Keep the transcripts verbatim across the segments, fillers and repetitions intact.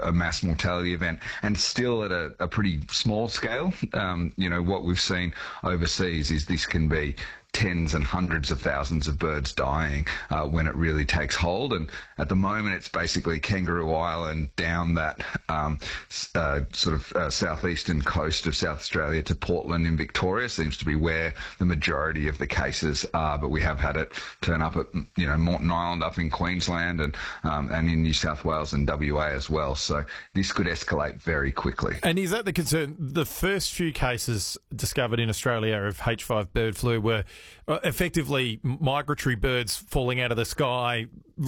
a mass mortality event, and still at a, a pretty small scale. Um, you know, what we've seen overseas is this can be tens and hundreds of thousands of birds dying uh, when it really takes hold. And at the moment, it's basically Kangaroo Island down that um, uh, sort of uh, southeastern coast of South Australia to Portland in Victoria seems to be where the majority of the cases are. But we have had it turn up at, you know, Moreton Island up in Queensland and um, and in New South Wales and W A as well. So this could escalate very quickly. And is that the concern? The first few cases discovered in Australia of H five bird flu were effectively migratory birds falling out of the sky,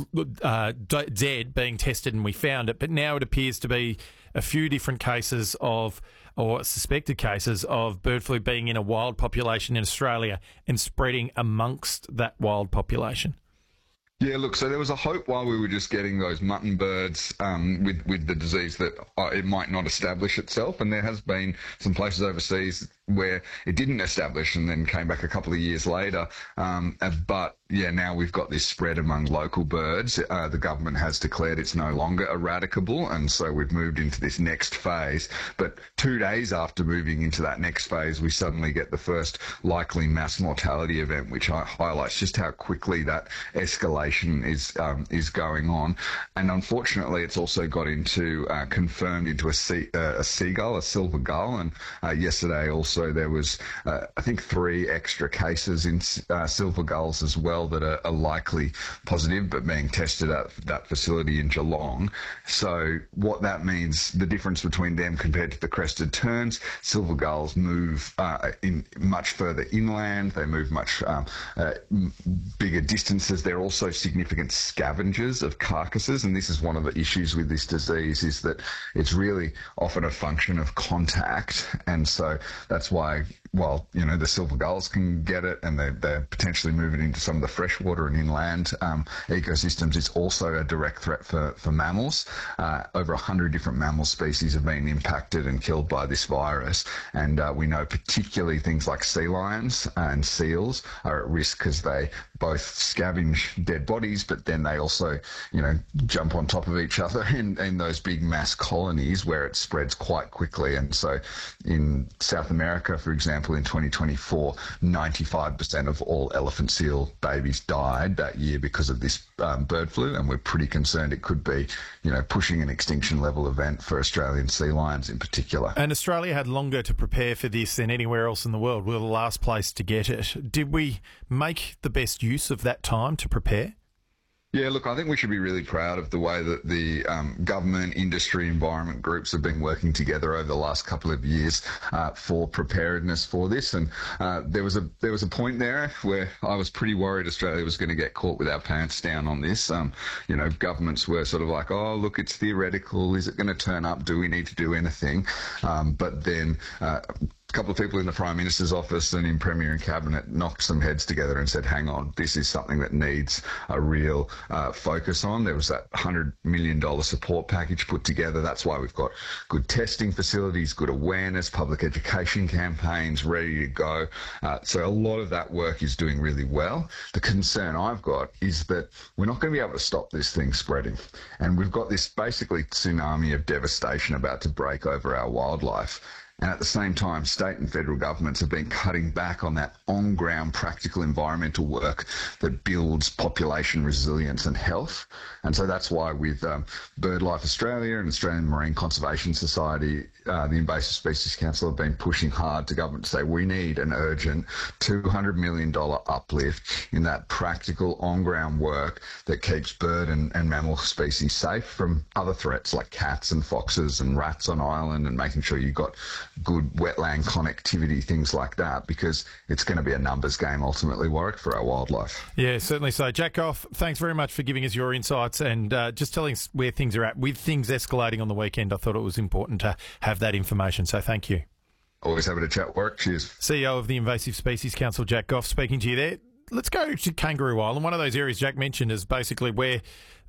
uh, d- dead, being tested, and we found it. But now it appears to be a few different cases of, or suspected cases of bird flu being in a wild population in Australia and spreading amongst that wild population. Yeah, look, so there was a hope while we were just getting those mutton birds um, with, with the disease that uh, it might not establish itself. And there has been some places overseas where it didn't establish and then came back a couple of years later. Um, but, yeah, now we've got this spread among local birds. Uh, the government has declared it's no longer eradicable, and so we've moved into this next phase. But two days after moving into that next phase, we suddenly get the first likely mass mortality event, which highlights just how quickly that escalation is um, is going on. And unfortunately, it's also got into uh, confirmed into a, sea, uh, a seagull, a silver gull, and uh, yesterday also So there was, uh, I think, three extra cases in uh, silver gulls as well that are, are likely positive, but being tested at that facility in Geelong. So what that means, the difference between them compared to the crested terns, silver gulls move uh, in much further inland. They move much um, uh, bigger distances. They're also significant scavengers of carcasses, and this is one of the issues with this disease, is that it's really often a function of contact, and so that's why, while, you know, the silver gulls can get it and they're, they're potentially moving into some of the freshwater and inland um, ecosystems, it's also a direct threat for, for mammals. Uh, over one hundred different mammal species have been impacted and killed by this virus, and uh, we know particularly things like sea lions and seals are at risk because they both scavenge dead bodies, but then they also, you know, jump on top of each other in, in those big mass colonies where it spreads quite quickly. And so in South America, for example, in twenty twenty-four, ninety-five percent of all elephant seal babies died that year because of this um, bird flu, and we're pretty concerned it could be, you know, pushing an extinction level event for Australian sea lions in particular. And Australia had longer to prepare for this than anywhere else in the world. We were the last place to get it. Did we make the best use of that time to prepare? Yeah, look, I think we should be really proud of the way that the um, government, industry, environment groups have been working together over the last couple of years uh, for preparedness for this. And uh, there was a there was a point there where I was pretty worried Australia was going to get caught with our pants down on this. Um, you know, governments were sort of like, oh, look, it's theoretical. Is it going to turn up? Do we need to do anything? Um, but then Uh, a couple of people in the Prime Minister's office and in Premier and Cabinet knocked some heads together and said, hang on, this is something that needs a real uh, focus on. There was that one hundred million dollars support package put together. That's why we've got good testing facilities, good awareness, public education campaigns ready to go. Uh, so a lot of that work is doing really well. The concern I've got is that we're not going to be able to stop this thing spreading. And we've got this basically tsunami of devastation about to break over our wildlife. And at the same time, state and federal governments have been cutting back on that on-ground practical environmental work that builds population resilience and health. And so that's why with um, BirdLife Australia and Australian Marine Conservation Society, uh, the Invasive Species Council have been pushing hard to government to say we need an urgent two hundred million dollars uplift in that practical on-ground work that keeps bird and, and mammal species safe from other threats like cats and foxes and rats on island, and making sure you've got good wetland connectivity, things like that, because it's going to be a numbers game ultimately, Warwick, for our wildlife. Yeah, certainly so. Jack Goff, thanks very much for giving us your insights and uh, just telling us where things are at. With things escalating on the weekend, I thought it was important to have that information, so thank you. Always happy to chat, Warwick. Cheers. C E O of the Invasive Species Council, Jack Goff, speaking to you there. Let's go to Kangaroo Island. One of those areas Jack mentioned is basically where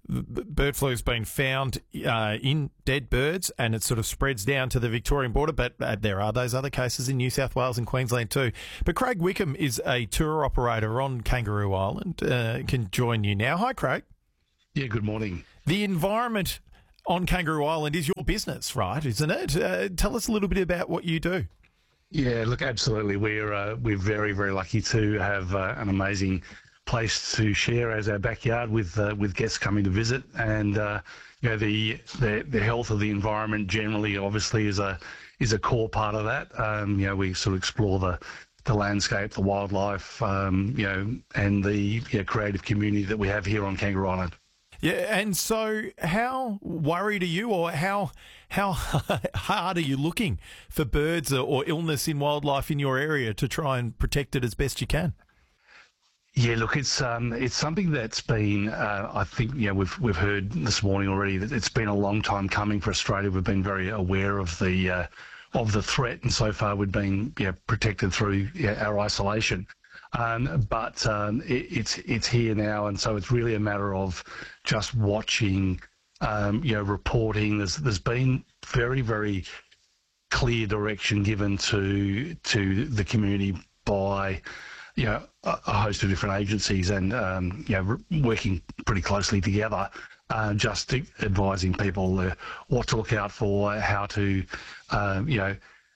bird flu has been found uh, in dead birds, and it sort of spreads down to the Victorian border, but uh, there are those other cases in New South Wales and Queensland too. But Craig Wickham is a tour operator on Kangaroo Island, uh, can join you now. Hi, Craig. Yeah, good morning. The environment on Kangaroo Island is your business, right? Isn't it? Uh, tell us a little bit about what you do. Yeah, look, absolutely. We're uh, we're very very lucky to have uh, an amazing place to share as our backyard with uh, with guests coming to visit, and uh, you know the, the the health of the environment generally, obviously, is a is a core part of that. Um, you know, we sort of explore the the landscape, the wildlife, um, you know, and the you know, creative community that we have here on Kangaroo Island. Yeah, and so how worried are you, or how how hard are you looking for birds or illness in wildlife in your area to try and protect it as best you can? Yeah, look, it's um, it's something that's been, uh, I think, you know, we've we've heard this morning already that it's been a long time coming for Australia. We've been very aware of the uh, of the threat, and so far we've been you know, protected through you know, our isolation. Um, but um, it, it's it's here now, and so it's really a matter of just watching, um, you know, reporting. There's there's been very very clear direction given to to the community by, you know, a, a host of different agencies, and um, you know, re- working pretty closely together, uh, just to advising people uh, what to look out for, how to, um, you know.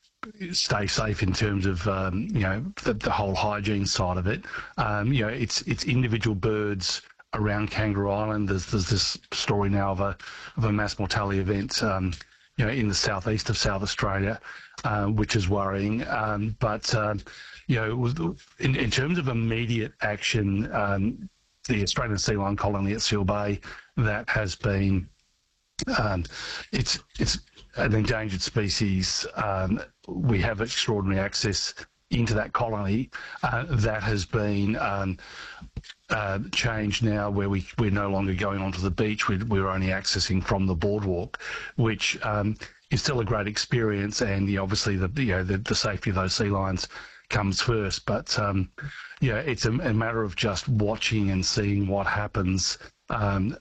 stay safe in terms of um, you know the, the whole hygiene side of it. Um, you know, it's it's individual birds around Kangaroo Island. There's there's this story now of a of a mass mortality event, um, you know, in the southeast of South Australia, uh, which is worrying. Um, but um, you know, in, in terms of immediate action, um, the Australian sea lion colony at Seal Bay, that has been um, it's it's an endangered species. Um, we have extraordinary access into that colony. Uh, that has been um, uh, changed now, where we, we're no longer going onto the beach. We're, we're only accessing from the boardwalk, which um, is still a great experience. And you know, obviously, the you know the, the safety of those sea lions comes first. But um, yeah, it's a, a matter of just watching and seeing what happens. Um,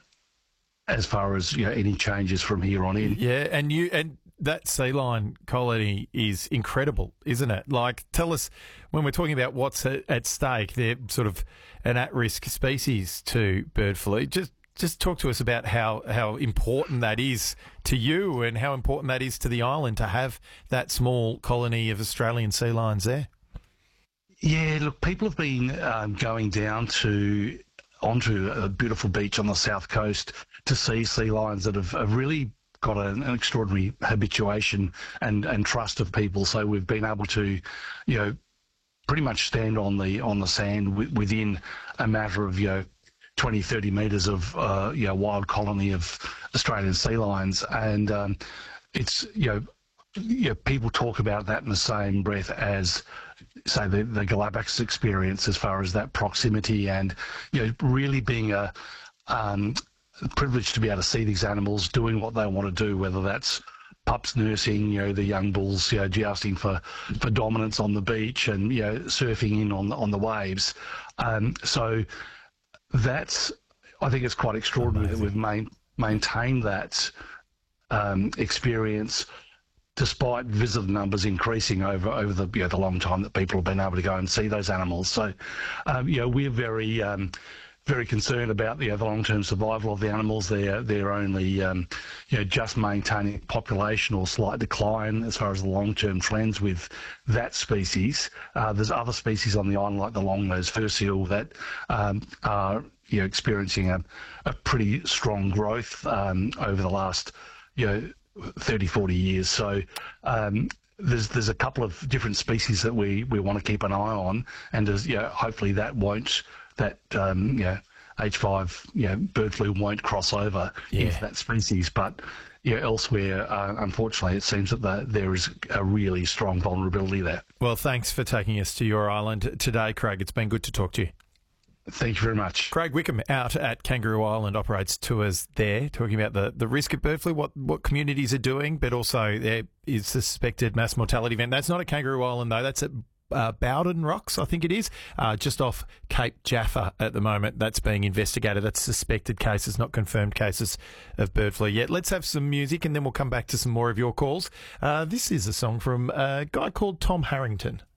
as far as you know, any changes from here on in. Yeah, and you and that sea lion colony is incredible, isn't it? Like, tell us, when we're talking about what's at, at stake, they're sort of an at-risk species to bird flu. Just just talk to us about how, how important that is to you, and how important that is to the island to have that small colony of Australian sea lions there. Yeah, look, people have been um, going down to onto a beautiful beach on the south coast to see sea lions that have, have really got an, an extraordinary habituation and, and trust of people. So we've been able to, you know, pretty much stand on the on the sand w- within a matter of, you know, twenty, thirty metres of, uh, you know, wild colony of Australian sea lions. And um, it's, you know, you know, people talk about that in the same breath as, say, the, the Galapagos experience, as far as that proximity and, you know, really being a um, privilege to be able to see these animals doing what they want to do, whether that's pups nursing, you know, the young bulls, you know, jousting for, for dominance on the beach, and, you know, surfing in on, on the waves. Um, so that's, I think it's quite extraordinary Amazing. that we've main, maintained that um, experience, despite visitor numbers increasing over over the you know, the long time that people have been able to go and see those animals. So, um, you know, we're very um, very concerned about you know, the long-term survival of the animals. They're they're only um, you know just maintaining population or slight decline as far as the long-term trends with that species. Uh, there's other species on the island, like the long-nosed fur seal, that um, are you know experiencing a, a pretty strong growth um, over the last you know. thirty, forty years. So um, there's there's a couple of different species that we, we want to keep an eye on, and as, you know, hopefully that won't that um, you know, H five you know, bird flu won't cross over yeah. into that species. But you know, elsewhere, uh, unfortunately, it seems that the, there is a really strong vulnerability there. Well, thanks for taking us to your island today, Craig. It's been good to talk to you. Thank you very much. Craig Wickham out at Kangaroo Island operates tours there, talking about the, the risk of bird flu, what, what communities are doing, but also there is suspected mass mortality event. That's not at Kangaroo Island, though. That's at uh, Bowden Rocks, I think it is, uh, just off Cape Jaffa at the moment. That's being investigated. That's suspected cases, not confirmed cases of bird flu yet. Let's have some music, and then we'll come back to some more of your calls. Uh, this is a song from a guy called Tom Harrington.